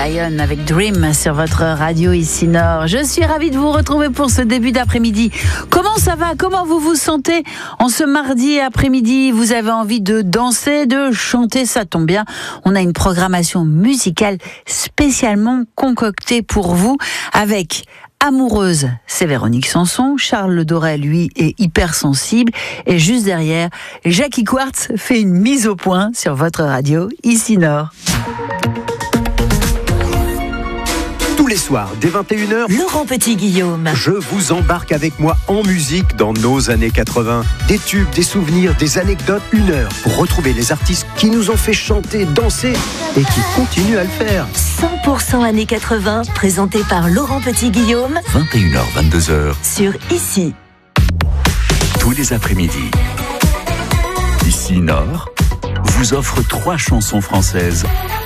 Lion avec Dream sur votre radio ici Nord. Je suis ravie de vous retrouver pour ce début d'après-midi. Comment ça va? Comment vous vous sentez en ce mardi après-midi? Vous avez envie de danser, de chanter? Ça tombe bien. On a une programmation musicale spécialement concoctée pour vous avec Amoureuse, c'est Véronique Sanson. Charles Le Dorel, lui, est hypersensible. Et juste derrière, Jackie Quartz fait une mise au point sur votre radio, ici Nord. Tous les soirs, dès 21h, Laurent Petit-Guillaume. Je vous embarque avec moi en musique dans nos années 80. Des tubes, des souvenirs, des anecdotes, 1 heure pour retrouver les artistes qui nous ont fait chanter, danser et qui continuent à le faire. 100% années 80, présenté par Laurent Petit-Guillaume. 21h, 22h. Sur Ici. Tous les après-midi. Ici Nord vous offre 3 chansons françaises